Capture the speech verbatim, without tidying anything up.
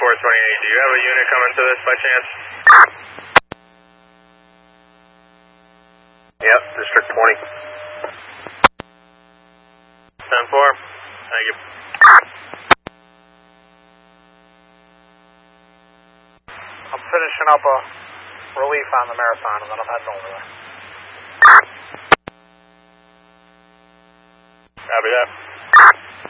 four twenty-eight, do you have a unit coming to this by chance? Yep, District twenty. ten four, thank you. I'm finishing up a relief on the marathon and then I'm heading over there. Copy that.